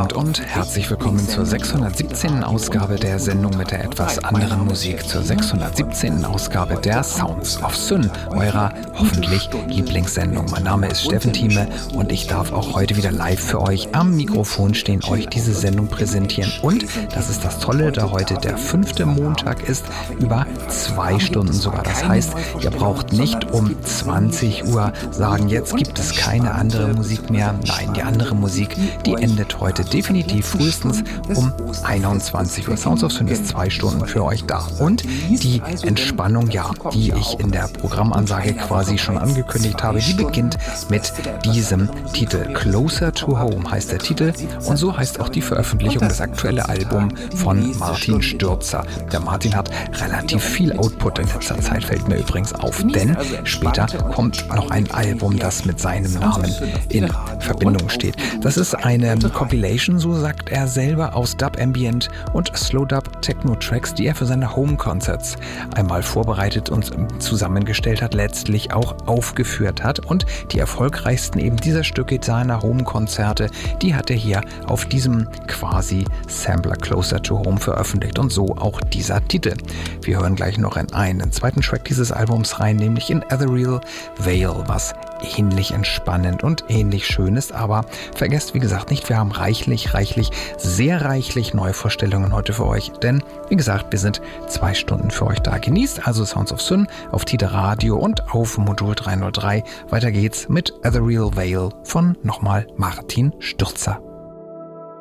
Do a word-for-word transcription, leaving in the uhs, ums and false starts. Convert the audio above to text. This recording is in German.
Abend und herzlich willkommen zur sechshundertsiebzehnten Ausgabe der Sendung mit der etwas anderen Musik, zur sechshundertsiebzehnten Ausgabe der Sounds of Syn, eurer hoffentlich Lieblingssendung. Mein Name ist Steffen Thieme und ich darf auch heute wieder live für euch am Mikrofon stehen, euch diese Sendung präsentieren. Und das ist das Tolle, da heute der fünfte Montag ist, über zwei Stunden sogar. Das heißt, ihr braucht nicht um zwanzig Uhr sagen, jetzt gibt es keine andere Musik mehr. Nein, die andere Musik, die endet heute definitiv frühestens um einundzwanzig Uhr. Sounds of Syn ist zwei Stunden für euch da. Und die Entspannung, ja, die ich in der Programmansage quasi schon angekündigt habe, die beginnt mit diesem Titel. Closer to Home heißt der Titel und so heißt auch die Veröffentlichung, das aktuelle Album von Martin Stürzer. Der Martin hat relativ viel Output in letzter Zeit, fällt mir übrigens auf, denn später kommt noch ein Album, das mit seinem Namen in Verbindung steht. Das ist eine Compilation, so sagt er selber, aus Dub Ambient und Slow Dub Techno Tracks, die er für seine Home Concerts einmal vorbereitet und zusammengestellt hat, letztlich auch aufgeführt hat. Und die erfolgreichsten eben dieser Stücke seiner Home Konzerte, die hat er hier auf diesem quasi Sampler Closer to Home veröffentlicht und so auch dieser Titel. Wir hören gleich noch in einen zweiten Track dieses Albums rein, nämlich in Ethereal Veil, was ähnlich entspannend und ähnlich schön ist, aber vergesst wie gesagt nicht, wir haben reichlich, reichlich, sehr reichlich Neuvorstellungen heute für euch, denn wie gesagt, wir sind zwei Stunden für euch da. Genießt also Sounds of Syn auf Tide Radio und auf Modul dreihundertdrei. Weiter geht's mit Ethereal Veil von nochmal Martin Stürzer.